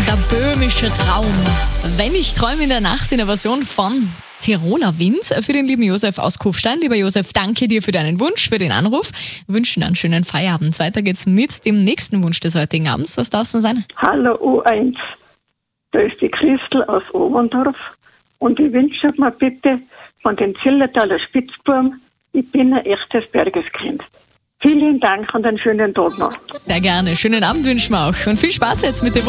der böhmische Traum. Wenn ich träume in der Nacht, in der Version von Tiroler Wind für den lieben Josef aus Kufstein. Lieber Josef, danke dir für deinen Wunsch, für den Anruf. Wir wünschen einen schönen Feierabend. Weiter geht's mit dem nächsten Wunsch des heutigen Abends. Was darf es denn sein? Hallo U1, da ist die Christel aus Oberndorf und ich wünsche mir bitte von den Zillertaler Spitzbuben, ich bin ein echtes Bergeskind. Vielen Dank und einen schönen Tag noch. Sehr gerne. Schönen Abend wünschen wir auch und viel Spaß jetzt mit dem